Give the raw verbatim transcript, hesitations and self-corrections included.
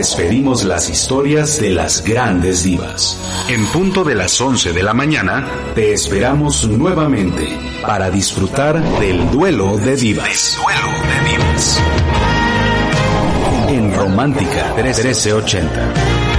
despedimos las historias de las grandes divas. En punto de las once de la mañana, te esperamos nuevamente para disfrutar del duelo de divas. Duelo de Divas. En Romántica trece ochenta.